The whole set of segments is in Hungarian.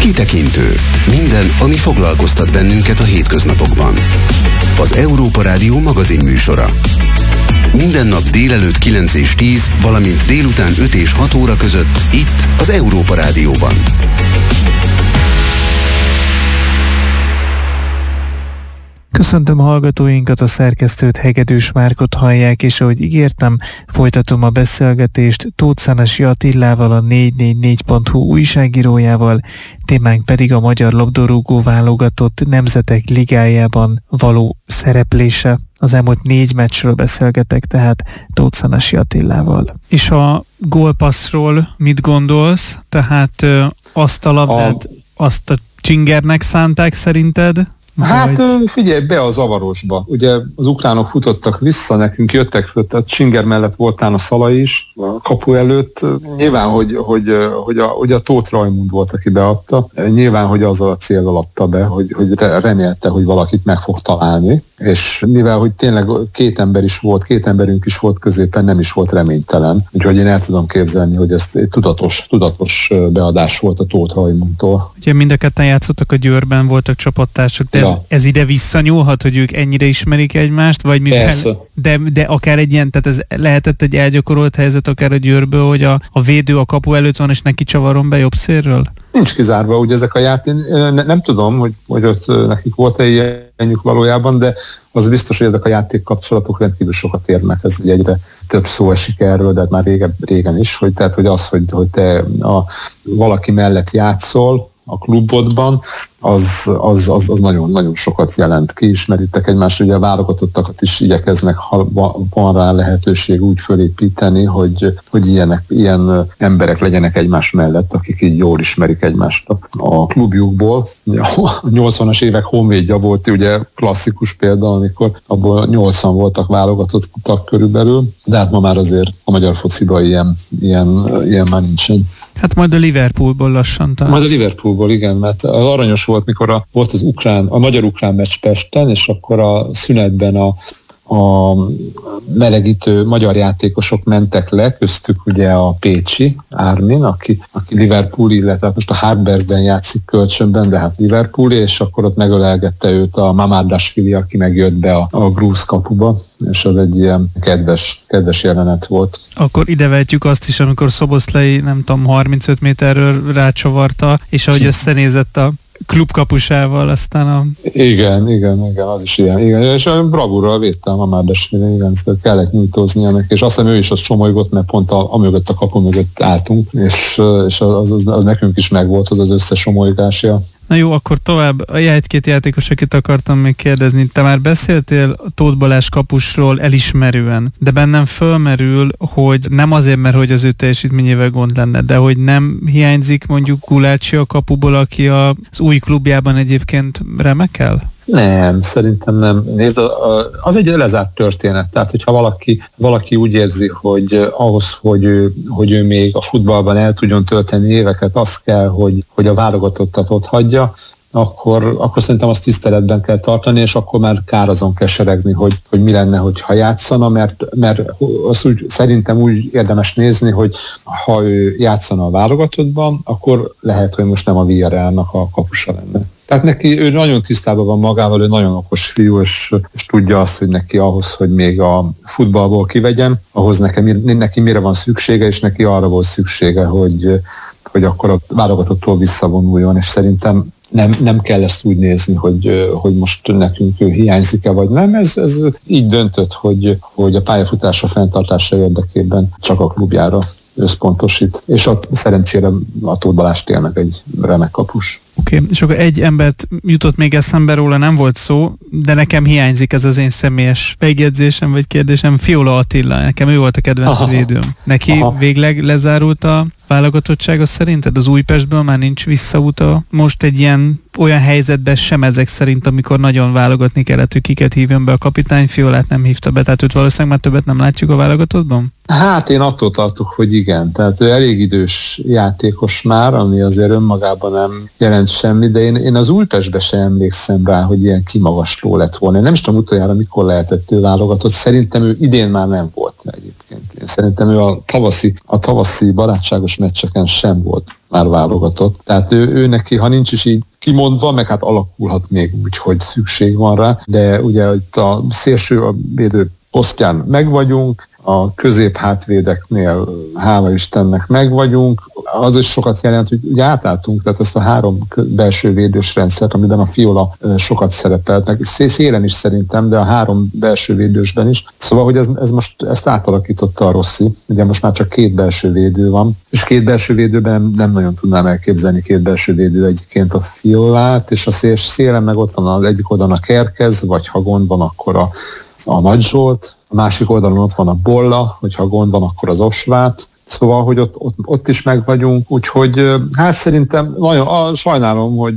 Kitekintő. Minden, ami foglalkoztat bennünket a hétköznapokban. Az Európa Rádió magazinműsora. Minden nap délelőtt 9 és 10, valamint délután 5 és 6 óra között itt az Európa Rádióban. Köszöntöm a hallgatóinkat, a szerkesztőt, Hegedűs Márkot hallják, és ahogy ígértem, folytatom a beszélgetést Tóth Szánasi Attilával, a 444.hu újságírójával, témánk pedig a magyar labdarúgó válogatott nemzetek ligájában való szereplése. Az elmúlt 4 meccsről beszélgetek, tehát Tóth Szánasi Attilával. És a gólpasszról mit gondolsz? Tehát azt a labdát, azt a csingernek szánták szerinted? Hát figyelj, be a zavarosba. Ugye az ukránok futottak vissza, nekünk jöttek föl, tehát Csinger mellett voltán a Szalai is a kapu előtt. Nyilván, hogy a Tóth Rajmund volt, aki beadta. Nyilván, hogy azzal a céllal adta be, hogy remélte, hogy valakit meg fog találni. És mivel, hogy tényleg két emberünk is volt középen, nem is volt reménytelen. Úgyhogy én el tudom képzelni, hogy ez egy tudatos beadás volt a Tóth Rajmundtól. Ugye mind a ketten játszottak a Győrben, voltak csapattársak, de ez ide visszanyúlhat, hogy ők ennyire ismerik egymást, vagy mivel, de akár egy ilyen, tehát ez lehetett egy elgyakorolt helyzet akár a Győrből, hogy a védő a kapu előtt van, és neki csavaron be jobb szélről? Nincs kizárva, ugye ezek a nem tudom, hogy ott nekik volt-e ilyenjük valójában, de az biztos, hogy ezek a játékkapcsolatok rendkívül sokat érnek, ez egyre több szó esik erről, de hát már régen is, hogy te valaki mellett játszol a klubodban, az nagyon nagyon sokat kiismeritek egymást, ugye a válogatottakat is igyekeznek, ha van rá lehetőség úgy fölépíteni, hogy ilyen emberek legyenek egymás mellett, akik így jól ismerik egymást a klubjukból. A 80-as évek honvédja volt ugye klasszikus példa, amikor abból 80 voltak válogatottak körülbelül, de hát ma már azért a magyar fociban ilyen már nincsen. Hát majd a Liverpoolból lassan talán. Majd a Liverpoolból, igen, mert aranyos volt, mikor volt a magyar-ukrán meccs Pesten, és akkor a szünetben a melegítő magyar játékosok mentek le, köztük ugye a pécsi Ármin, aki Liverpool, illetve most a Hartbergben játszik kölcsönben, de hát Liverpool, és akkor ott megölelgette őt a Mamardashvili, aki megjött be a grúz kapuba, és az egy ilyen kedves jelenet volt. Akkor idevetjük azt is, amikor Szoboszlai, nem tudom, 35 méterről rácsavarta, és ahogy összenézett a klubkapusával, aztán Igen, az is ilyen. Igen. És a bravúrral védte a Mamardashvili, igen, szóval kellett nyújtóznia neki, és azt hiszem ő is azt somolygott, mert pont amögött a kapu mögött álltunk, és az nekünk is megvolt az összesomolygásja. Na jó, akkor tovább a egy-két játékos, akit akartam még kérdezni. Te már beszéltél Tóth Balázs kapusról elismerően, de bennem fölmerül, hogy nem azért, mert hogy az ő teljesítményével gond lenne, de hogy nem hiányzik mondjuk Gulácsi a kapuból, aki az új klubjában egyébként remekel? Nem, szerintem nem. Nézd, az egy lezárt történet. Tehát, hogyha valaki úgy érzi, hogy ahhoz, hogy ő még a futballban el tudjon tölteni éveket, az kell, hogy a válogatottat ott hagyja, akkor szerintem azt tiszteletben kell tartani, és akkor már kár azon keseregni, hogy mi lenne, hogyha játszana, mert azt szerintem úgy érdemes nézni, hogy ha ő játszana a válogatottban, akkor lehet, hogy most nem a Villarrealnak a kapusa lenne. Tehát ő nagyon tisztában van magával, ő nagyon okos fiú, és tudja azt, hogy neki ahhoz, hogy még a futballból kivegyen, ahhoz neki mire van szüksége, és neki arra volt szüksége, hogy akkor a válogatottól visszavonuljon, és szerintem nem kell ezt úgy nézni, hogy most nekünk ő hiányzik-e, vagy nem. Ez így döntött, hogy a pályafutása fenntartása érdekében csak a klubjára összpontosít. És szerencsére a Tóth Balázs tényleg egy remek kapus. Oké, és akkor egy embert jutott még eszembe, róla nem volt szó, de nekem hiányzik, ez az én személyes megjegyzésem vagy kérdésem, Fiola Attila, nekem ő volt a kedvenc védőm. Neki végleg lezárult a válogatottsága szerinted? Az Újpestből már nincs visszaúta most egy olyan helyzetben sem ezek szerint, amikor nagyon válogatni kellett, hogy kiket hívjon be a kapitány, Fiolát nem hívta be, tehát őt valószínűleg már többet nem látjuk a válogatottban? Hát én attól tartok, hogy igen. Tehát ő elég idős játékos már, ami azért önmagában nem jelent semmi, de én az Újpestbe sem emlékszem rá, hogy ilyen kimagasló lett volna. Én nem is tudom utoljára, mikor lehetett ő válogatott. Szerintem ő idén már nem volt egyébként. Én szerintem ő a tavaszi barátságos meccseken sem volt már válogatott. Tehát ő neki, ha nincs is így kimondva, meg hát alakulhat még úgy, hogy szükség van rá, de ugye itt a szélső védő posztján megvagyunk, a középhátvédeknél hála Istennek megvagyunk. Az is sokat jelent, hogy ugye átálltunk, tehát ezt a 3 belső védős rendszert, amiben a Fiola sokat szerepelt, meg szélen is szerintem, de a 3 belső védősben is. Szóval, hogy ez most ezt átalakította a Rossi, ugye most már csak 2 belső védő van, és 2 belső védőben nem nagyon tudnám elképzelni 2 belső védő egyébként a Fiolát, és a szélen meg ott van az egyik oldalon a Kerkez, vagy ha gond van, akkor a Nagy Zsolt, a másik oldalon ott van a Bolla, hogyha gond van, akkor az Osvát. Szóval, hogy ott is meg vagyunk, úgyhogy hát szerintem nagyon sajnálom, hogy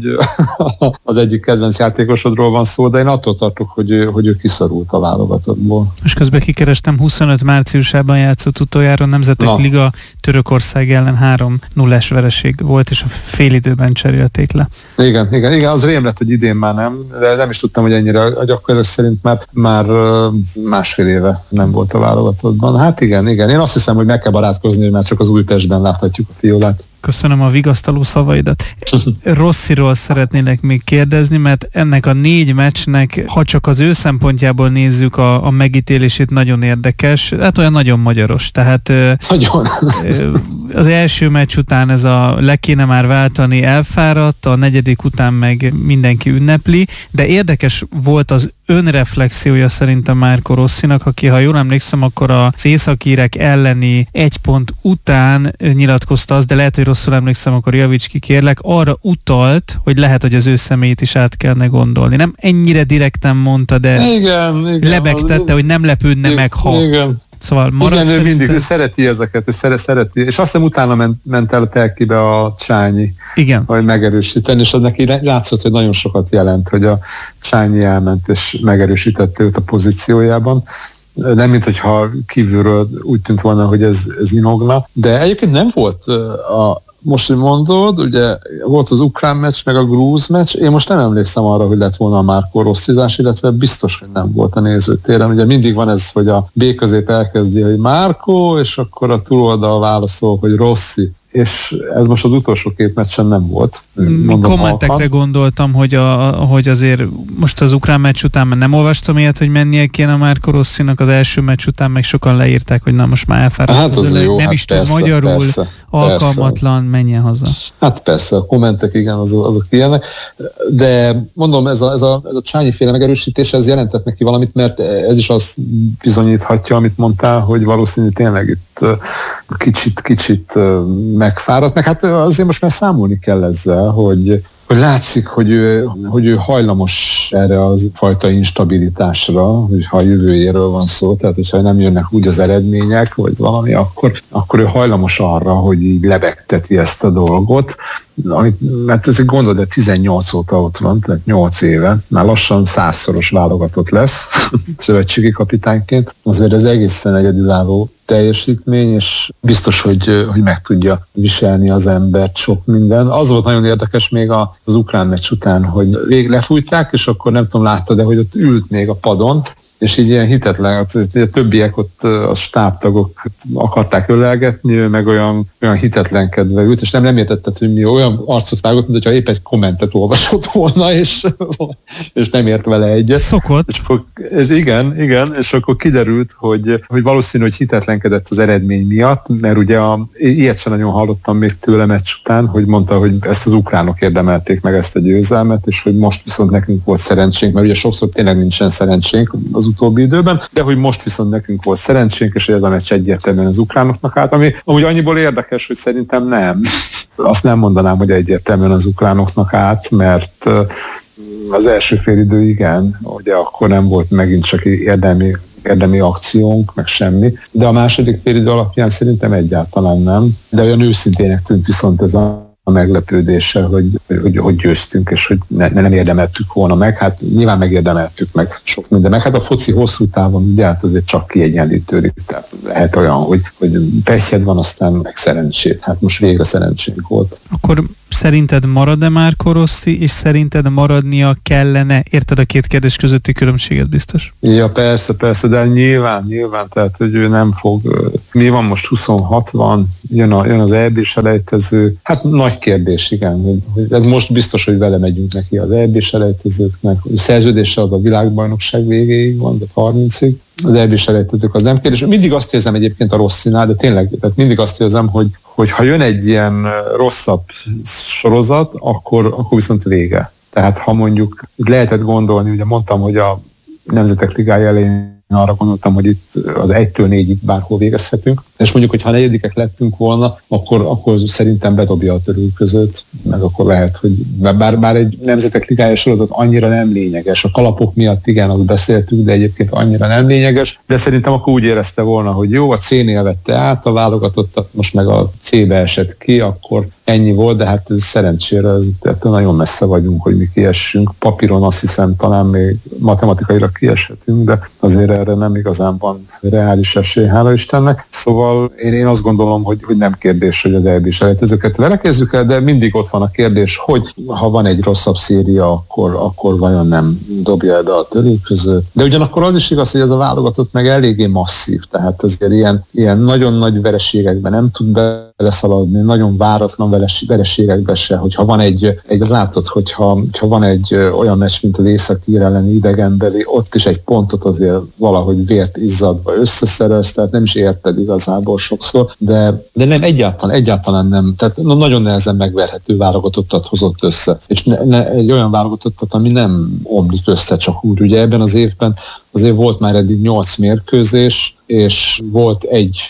az egyik kedvenc játékosodról van szó, de én attól tartok, hogy ő kiszorult a válogatottból. És közben kikerestem, 25 márciusában játszott utoljára Nemzetek Liga, Törökország ellen 3-0-es vereség volt, és a félidőben cserélték le. Igen, az rém lett, hogy idén már nem, de nem is tudtam, hogy ennyire a gyakorlatilag szerint már másfél éve nem volt a válogatottban. Hát igen, én azt hiszem, hogy meg kell barátkozni, hogy már csak az Újpestben láthatjuk a Fiolát. Köszönöm a vigasztaló szavaidat. Rossiról szeretnélek még kérdezni, mert ennek a 4 meccsnek, ha csak az ő szempontjából nézzük a megítélését, nagyon érdekes, hát olyan nagyon magyaros. Tehát nagyon. Az első meccs után ez a le kéne már váltani, elfáradt, a 4. után meg mindenki ünnepli, de érdekes volt az önreflexiója szerintem Marco Rossinak, aki, ha jól emlékszem, akkor az északírek elleni 1 pont után nyilatkozta azt, de lehet, hogy rosszul emlékszem, akkor javíts ki kérlek, arra utalt, hogy lehet, hogy az ő személyét is át kellene gondolni. Nem ennyire direkten mondta, de igen, lebegtette, hogy nem lepődne meg, ha... Igen. Szóval igen, ő mindig, ő szereti ezeket, ő szereti, és azt hiszem utána ment el a Telkibe a Csányi, igen, hogy megerősíteni, és az neki látszott, hogy nagyon sokat jelent, hogy a Csányi elment és megerősítette őt a pozíciójában. Nem, mint hogyha kívülről úgy tűnt volna, hogy ez inogna, de egyébként nem volt most, hogy mondod, ugye volt az ukrán meccs, meg a grúz meccs, én most nem emlékszem arra, hogy lett volna a Marco rosszizás, illetve biztos, hogy nem volt a nézőtéren. Ugye mindig van ez, hogy a B közép elkezdi, hogy Marco, és akkor a túloldal válaszol, hogy Rossi. És ez most az utolsó 2 meccsen nem volt. Kommentekre gondoltam, hogy azért most az ukrán meccs után nem olvastam ilyet, hogy mennie kéne a Marco Rossinak, az első meccs után meg sokan leírták, hogy na most már elfáradt. Hát az jó, nem is tud magyarul, alkalmatlan, menjen haza. Hát persze, a kommentek igen, azok ilyenek, de mondom, ez a Csányi féle megerősítés, ez jelentett neki valamit, mert ez is azt bizonyíthatja, amit mondtál, hogy valószínű tényleg itt kicsit megfáradt, meg hát azért most már számolni kell ezzel, hogy látszik, hogy ő hajlamos erre a fajta instabilitásra, hogy ha a jövőjéről van szó, tehát hogyha nem jönnek úgy az eredmények, vagy valami, akkor ő hajlamos arra, hogy így lebegteti ezt a dolgot, mert ez egy gondol, de 18 óta ott van, tehát 8 éve, már lassan 100-szoros válogatott lesz szövetségi kapitányként. Azért ez egészen egyedülálló teljesítmény, és biztos, hogy meg tudja viselni az embert sok minden. Az volt nagyon érdekes még az ukrán meccs után, hogy végig lefújták, és akkor nem tudom, láttad, de hogy ott ült még a padon, és így ilyen hitetlen, a többiek ott a stábtagok akarták ölelgetni, ő meg olyan hitetlenkedve ült, és nem értetted, hogy mi olyan arcot vágott, mint hogyha épp egy kommentet olvasott volna, és nem ért vele egyet. Szokott. És igen, és akkor kiderült, hogy valószínű, hogy hitetlenkedett az eredmény miatt, mert ugye ilyet sem nagyon hallottam még tőle meccs után, hogy mondta, hogy ezt az ukránok érdemelték meg ezt a győzelmet, és hogy most viszont nekünk volt szerencsénk, mert ugye sokszor tényleg nincsen szerencsénk az utóbbi időben, de hogy most viszont nekünk volt szerencsénk, és hogy ez a meccs egyértelműen az ukránoknak állt, ami amúgy annyiból érdekes, hogy szerintem nem. Azt nem mondanám, hogy egyértelműen az ukránoknak állt, mert az első félidő igen, ugye akkor nem volt megint csak érdemi akciónk, meg semmi, de a második félidő alapján szerintem egyáltalán nem. De olyan őszintének tűnt viszont ez a meglepődése, hogy győztünk, és hogy nem érdemeltük volna meg. Hát nyilván megérdemeltük meg sok minden. Meg hát a foci hosszú távon ugye hát azért csak kiegyenlítődik. Tehát lehet olyan, hogy pehjed van, aztán meg szerencsét. Hát most végre szerencsénk volt. Akkor szerinted marad-e Marco Rossi, és szerinted maradnia kellene? Érted a két kérdés közötti különbséget biztos? Ja, persze, de nyilván, tehát, hogy ő nem fog. Mi van most 26 van, jön az EB-selejtező. Hát nagy kérdés, igen. Hogy most biztos, hogy vele megyünk neki az EB-selejtezőknek. Szerződése az a világbajnokság végéig van, de 30-ig. Az EB-selejtezők az nem kérdés. Mindig azt érzem egyébként a Rossinál, de tényleg, tehát mindig azt érzem, hogy ha jön egy ilyen rosszabb sorozat, akkor viszont vége. Tehát ha mondjuk lehetett gondolni, ugye mondtam, hogy a Nemzetek Ligája elején arra gondoltam, hogy itt az 1-től 4-ig bárhol végezhetünk, és mondjuk, hogy ha negyedikek lettünk volna, akkor szerintem bedobja a törülközőt, meg akkor lehet, hogy bár egy Nemzetek Ligája sorozat annyira nem lényeges. A kalapok miatt igen, azt beszéltük, de egyébként annyira nem lényeges, de szerintem akkor úgy érezte volna, hogy jó, a C-nél vette át a válogatottat, most meg a C-be esett ki, akkor ennyi volt, de hát ez szerencsére ettől nagyon messze vagyunk, hogy mi kiessünk. Papíron azt hiszem talán még matematikailag kieshetünk, de azért erre nem igazán van reális esély, hála Istennek. Szóval én azt gondolom, hogy nem kérdés, hogy az EB-selejtezőket velekezzük el, de mindig ott van a kérdés, hogy ha van egy rosszabb széria, akkor vajon nem dobja be a törülközőt. De ugyanakkor az is igaz, hogy ez a válogatott meg eléggé masszív, tehát azért ilyen nagyon nagy vereségekben nem tud beleszaladni, nagyon váratlan vereségekbe se, hogyha van látod, hogyha van egy olyan meccs, mint az Észak-ír elleni idegenbeli, ott is egy pontot azért valahogy vért izzadva összeszerez, tehát nem is érted igazából sokszor, de nem, egyáltalán nem, tehát nagyon nehezen megverhető válogatottat hozott össze, és egy olyan válogatottat, ami nem omlik össze csak úgy, ugye ebben az évben azért volt már eddig 8 mérkőzés, és volt egy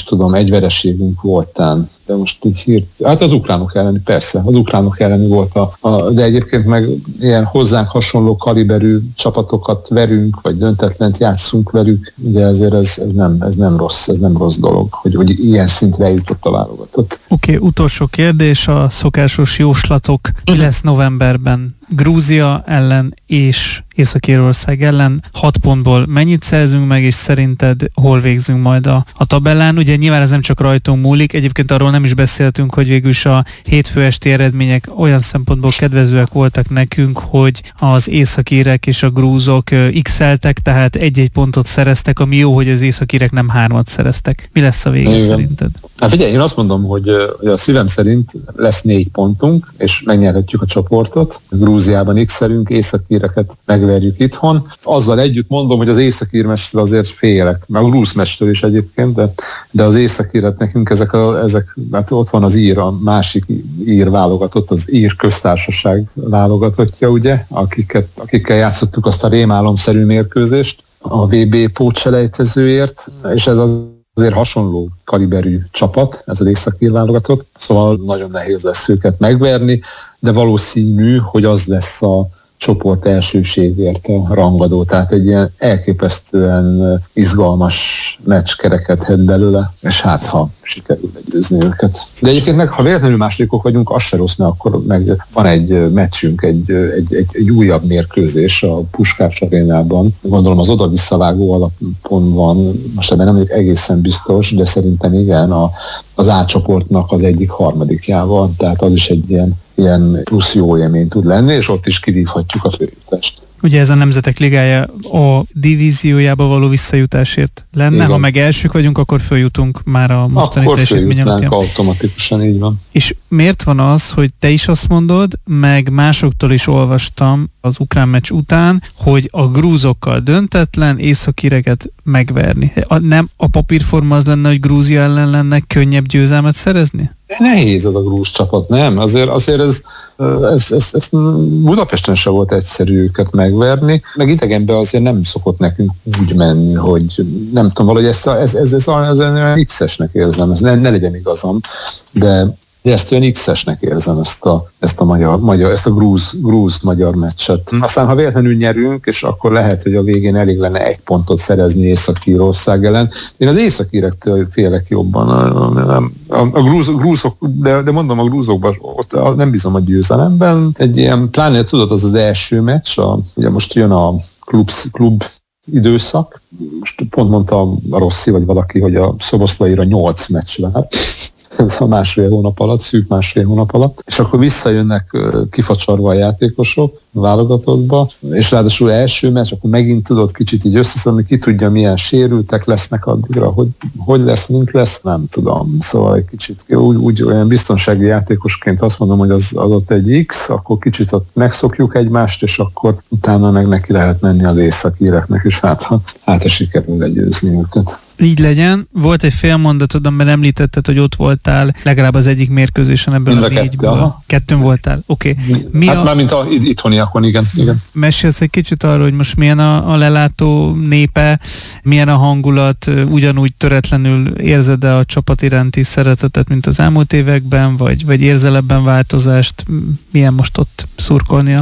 vereségünk voltán, de most így hát az ukránok elleni, persze, az ukránok elleni volt de egyébként meg ilyen hozzánk hasonló kaliberű csapatokat verünk, vagy döntetlent játszunk velük, ugye ezért ez nem rossz dolog, hogy ilyen szintre eljutott a válogatott. Oké, utolsó kérdés, a szokásos jóslatok. Mi lesz novemberben? Grúzia ellen és Észak-Írország ellen 6 pontból mennyit szerzünk meg, és szerinted hol végzünk majd a tabellán? Ugye nyilván ez nem csak rajtunk múlik, egyébként arról nem is beszéltünk, hogy végül is a hétfő esti eredmények olyan szempontból kedvezőek voltak nekünk, hogy az északírek és a grúzok x-eltek, tehát 1-1 pontot szereztek, ami jó, hogy az északírek nem 3-at szereztek. Mi lesz a vége szerinted? Hát figyelj, én azt mondom, hogy a szívem szerint lesz 4 pontunk, és megnyerhetjük a csoportot. Grúziában x-elünk, északíreket megverjük itthon. Azzal együtt mondom, hogy az északír meccsről azért félek, meg a grúz meccsről is egyébként, de az északíret nekünk ezek hát ott van az a másik ír válogatott, az ír köztársaság válogatottja, ugye, akikkel játszottuk azt a rémálomszerű mérkőzést a VB pótselejtezőért, és ez azért hasonló kaliberű csapat, ez az északír válogatott, szóval nagyon nehéz lesz őket megverni, de valószínű, hogy az lesz a csoport elsőségért a rangadó, tehát egy ilyen elképesztően izgalmas meccs kerekedhet belőle, és hát ha sikerül legyőzni őket. De egyébként meg, ha véletlenül másodikok vagyunk, az se rossz, mert akkor meg van egy meccsünk, egy újabb mérkőzés a Puskás arénában. Gondolom az oda-visszavágó alapon van, most ebben nem vagyok egészen biztos, de szerintem igen, az A csoportnak az egyik harmadikjával, tehát az is egy ilyen plusz jó élmény tud lenni, és ott is kivívhatjuk a főjutást. Ugye ez a Nemzetek Ligája a divíziójába való visszajutásért lenne, igen. Ha meg elsők vagyunk, akkor följutunk már a mostani teljesítmény alapján. Akkor automatikusan, így van. És miért van az, hogy te is azt mondod, meg másoktól is olvastam az ukrán meccs után, hogy a grúzokkal döntetlen északíreket megverni? Nem a papírforma az lenne, hogy Grúzia ellen lenne könnyebb győzelmet szerezni? Nehéz az a grúz csapat, nem? Azért ez Budapesten se volt egyszerű őket megverni, meg idegenben azért nem szokott nekünk úgy menni, hogy nem tudom, valahogy ez olyan X-esnek érzem, ez ne legyen igazam, de ezt olyan X-esnek érzem, ezt a grúz-magyar meccset. Aztán, ha véletlenül nyerünk, és akkor lehet, hogy a végén elég lenne 1 pontot szerezni Észak-Írország ellen. Én az északírektől félek jobban. A grúzok, de mondom, a grúzokban ott nem bízom a győzelemben. Egy ilyen, pláne tudod, az első meccs, ugye most jön a klub időszak. Most pont mondta a Rossi, vagy valaki, hogy a Szoboszlaira 8 meccs vár. a másfél hónap alatt, szűk másfél hónap alatt, és akkor visszajönnek kifacsarva a játékosok válogatottba, és ráadásul első meccs, akkor megint tudod kicsit így összeszedni, ki tudja milyen sérültek lesznek addigra, hogy lesz, mint lesz, nem tudom. Szóval egy kicsit úgy olyan biztonsági játékosként azt mondom, hogy az ott egy X, akkor kicsit ott megszokjuk egymást, és akkor utána meg neki lehet menni az északíreknek, és hát sikerül legyőzni őket. Így legyen. Volt egy fél mondatod, amiben említetted, hogy ott voltál legalább az egyik mérkőzésen ebből a 4-ből. Kettőn voltál? Oké. Okay. Hát mármint itthoniakon, igen. Mesélsz egy kicsit arról, hogy most milyen a lelátó népe, milyen a hangulat, ugyanúgy töretlenül érzed-e a csapat iránti szeretetet, mint az elmúlt években, vagy érzel ebben változást? Milyen most ott szurkolnia?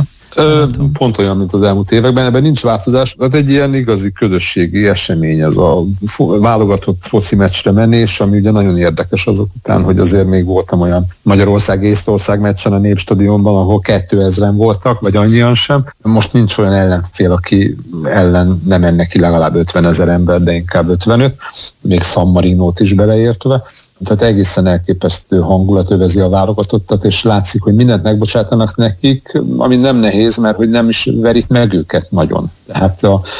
Pont olyan, mint az elmúlt években, ebben nincs változás. Tehát egy ilyen igazi közösségi esemény ez a válogatott foci meccsre menés, ami ugye nagyon érdekes azok után, hogy azért még voltam olyan Magyarország-Észtország meccsen a Népstadionban, ahol 2000-en voltak, vagy annyian sem. Most nincs olyan ellenfél, aki ellen nem menne ki legalább 50 000 ember, de inkább 55, még San Marinót is beleértve. Tehát egészen elképesztő hangulat övezi a válogatottat, és látszik, hogy mindent megbocsátanak nekik, ami nem nehéz, mert hogy nem is verik meg őket nagyon. Tehát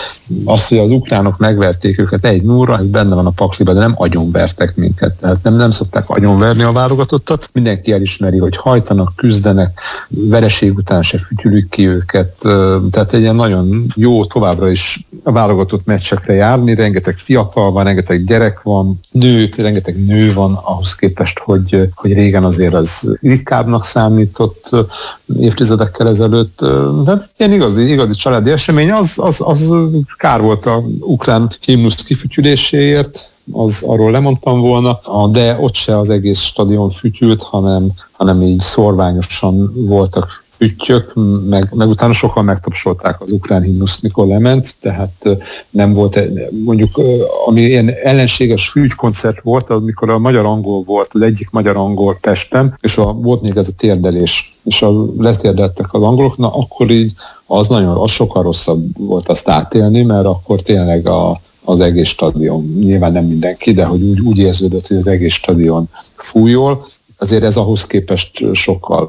az, hogy az ukránok megverték őket 1-0-ra, ez benne van a pakliba, de nem agyonvertek minket. Tehát nem szokták agyonverni a válogatottat. Mindenki elismeri, hogy hajtanak, küzdenek, vereség után se fütyülik ki őket. Tehát egy ilyen nagyon jó továbbra is a válogatott meccsekre járni. Rengeteg fiatal van, rengeteg gyerek van, rengeteg nő van, ahhoz képest, hogy régen azért az ritkábbnak számított évtizedekkel ezelőtt. De ilyen igazi családi esemény, az kár volt a ukrán himnusz kifütyüléséért, arról lemondtam volna, de ott se az egész stadion fütyült, hanem így szorványosan voltak füttyök, meg utána sokan megtapsolták az ukrán himnuszt, mikor lement, tehát nem volt, mondjuk, ami ilyen ellenséges fügykoncert volt, amikor a magyar-angol volt, az egyik magyar-angol Pesten, és volt még ez a térdelés, és letérdeltek az angolok, akkor így az sokkal rosszabb volt azt átélni, mert akkor tényleg az egész stadion, nyilván nem mindenki, de hogy úgy érződött, hogy az egész stadion fújol, azért ez ahhoz képest sokkal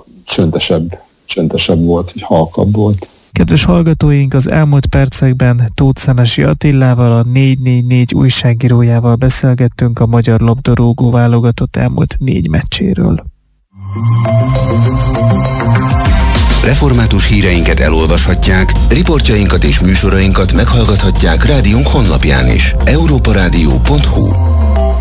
csöndesebb volt, vagy halkabb volt. Kedves hallgatóink, az elmúlt percekben Tóth Szenesi Attilával, a 444 újságírójával beszélgettünk a magyar labdarúgó válogatott elmúlt 4 meccséről. Református híreinket elolvashatják, riportjainkat és műsorainkat meghallgathatják rádiónk honlapján is. europaradio.hu